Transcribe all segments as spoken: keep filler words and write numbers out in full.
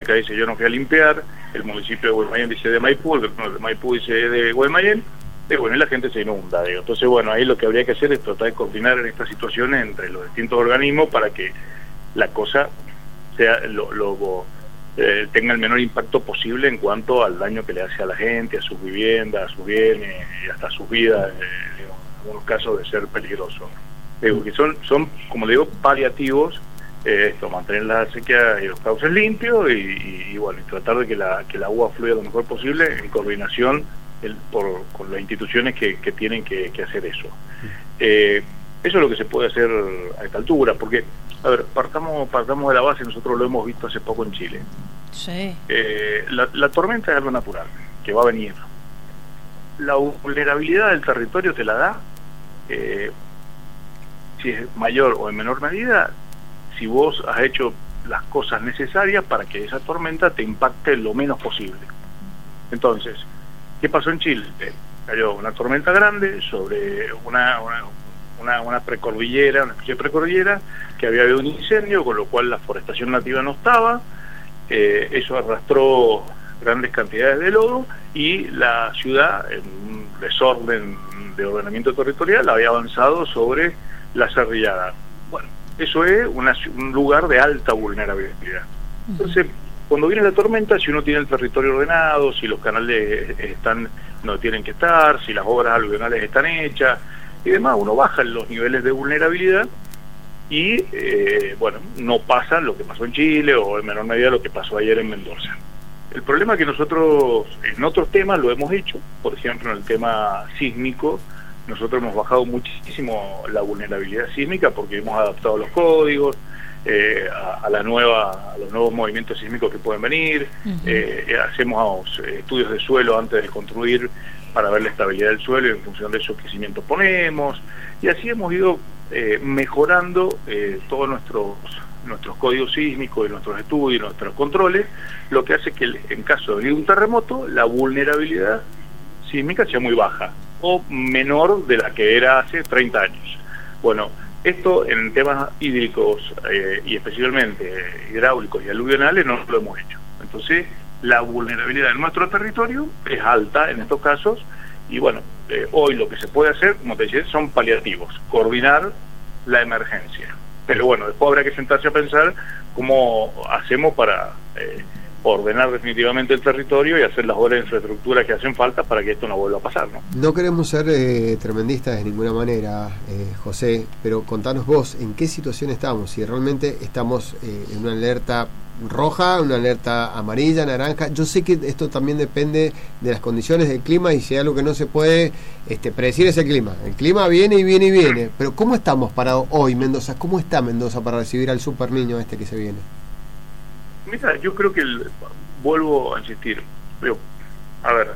Recoleta dice yo no fui a limpiar, el municipio de Guaymallén dice de Maipú, el de Maipú dice de Guaymallén, y bueno, y la gente se inunda, digo. Entonces, bueno, ahí lo que habría que hacer es tratar de coordinar en estas situaciones entre los distintos organismos para que la cosa sea lo, lo eh, tenga el menor impacto posible en cuanto al daño que le hace a la gente, a sus viviendas, a sus bienes y hasta a sus vidas, eh, digo, en algunos casos de ser peligroso. Digo, que son, son, como le digo, paliativos, eh, esto, mantener la acequia y los cauces limpios y, y, y bueno, y tratar de que la, que el agua fluya lo mejor posible en coordinación el, por, con las instituciones que, que tienen que, que hacer eso. Eh, eso es lo que se puede hacer a esta altura, porque, a ver, partamos, partamos de la base, nosotros lo hemos visto hace poco en Chile. Sí. Eh, la, la tormenta es algo natural, que va a venir. La vulnerabilidad del territorio te la da, eh, si es mayor o en menor medida, si vos has hecho las cosas necesarias para que esa tormenta te impacte lo menos posible. Entonces, ¿qué pasó en Chile? Cayó una tormenta grande sobre una, una, una, una precordillera, una especie de precordillera, que había habido un incendio, con lo cual la forestación nativa no estaba, eh, eso arrastró grandes cantidades de lodo y la ciudad, en un desorden de ordenamiento territorial, había avanzado sobre la Cerrillada. Bueno, eso es una, un lugar de alta vulnerabilidad. Entonces, cuando viene la tormenta, si uno tiene el territorio ordenado, si los canales están no tienen que estar, si las obras aluvionales están hechas y demás, uno baja los niveles de vulnerabilidad y, eh, bueno, no pasa lo que pasó en Chile o en menor medida lo que pasó ayer en Mendoza. El problema es que nosotros en otros temas lo hemos hecho, por ejemplo en el tema sísmico, nosotros hemos bajado muchísimo la vulnerabilidad sísmica porque hemos adaptado los códigos eh, a, a la nueva a los nuevos movimientos sísmicos que pueden venir. Uh-huh. eh, hacemos estudios de suelo antes de construir para ver la estabilidad del suelo y en función de esos qué cimientos ponemos, y así hemos ido eh, mejorando eh, todos nuestros nuestros códigos sísmicos y nuestros estudios y nuestros controles, lo que hace que en caso de un terremoto la vulnerabilidad sísmica sea muy baja o menor de la que era hace treinta años. Bueno, esto en temas hídricos eh, y especialmente eh, hidráulicos y aluvionales no lo hemos hecho. Entonces, la vulnerabilidad en nuestro territorio es alta en estos casos y bueno, eh, hoy lo que se puede hacer, como te decía, son paliativos, coordinar la emergencia. Pero bueno, después habrá que sentarse a pensar cómo hacemos para eh, ordenar definitivamente el territorio y hacer las obras de infraestructura que hacen falta para que esto no vuelva a pasar, ¿no? No queremos ser eh, tremendistas de ninguna manera, eh, José, pero contanos vos, ¿en qué situación estamos? Si realmente estamos eh, en una alerta roja, una alerta amarilla, naranja. Yo sé que esto también depende de las condiciones del clima y si hay algo que no se puede este, predecir es el clima. El clima viene y viene y viene. Pero ¿cómo estamos para hoy, Mendoza? ¿Cómo está Mendoza para recibir al super niño este que se viene? Mira, yo creo que el, vuelvo a insistir. Pero, a ver,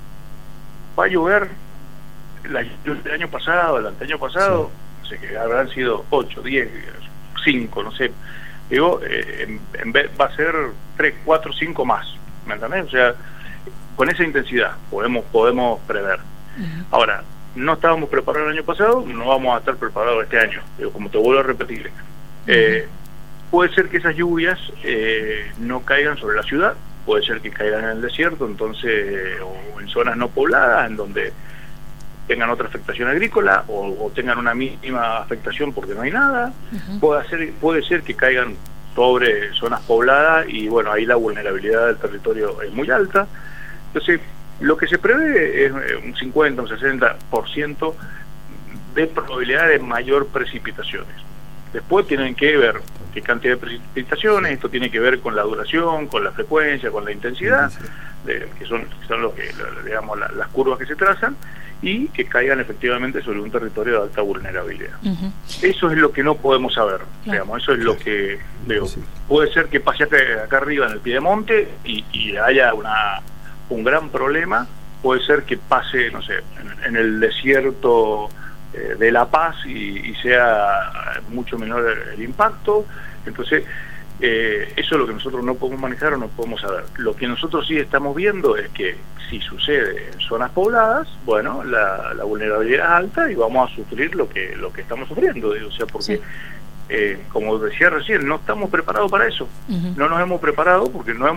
va a llover la, el año pasado, el anteaño pasado, sí. No sé, que habrán sido ocho, diez, cinco, no sé. Digo, eh, en, en vez va a ser tres, cuatro, cinco más, ¿me entendés? O sea, con esa intensidad podemos podemos prever. Uh-huh. Ahora, no estábamos preparados el año pasado, no vamos a estar preparados este año. Digo, como te vuelvo a repetir, uh-huh. eh, puede ser que esas lluvias eh, no caigan sobre la ciudad, puede ser que caigan en el desierto, entonces, o en zonas no pobladas, en donde tengan otra afectación agrícola o, o tengan una mínima afectación porque no hay nada. Uh-huh. puede ser puede ser que caigan sobre zonas pobladas y bueno, ahí la vulnerabilidad del territorio es muy alta. Entonces, lo que se prevé es un cincuenta, un sesenta por ciento de probabilidad de mayor precipitaciones. Después tienen que ver qué cantidad de precipitaciones, esto tiene que ver con la duración, con la frecuencia, con la intensidad, de, que son, son lo que, digamos, la, las curvas que se trazan, y que caigan efectivamente sobre un territorio de alta vulnerabilidad. Uh-huh. Eso es lo que no podemos saber, claro. digamos, eso es lo que digo, sí. Puede ser que pase acá, acá arriba en el piedemonte y, y haya una un gran problema, puede ser que pase, no sé, en, en el desierto eh, de La Paz y, y sea mucho menor el, el impacto. Entonces, eh, eso es lo que nosotros no podemos manejar o no podemos saber. Lo que nosotros sí estamos viendo es que si sucede en zonas pobladas, bueno, la, la vulnerabilidad es alta y vamos a sufrir lo que lo que estamos sufriendo, digo, o sea, porque sí. eh, como decía recién, no estamos preparados para eso. Uh-huh. No nos hemos preparado porque no hemos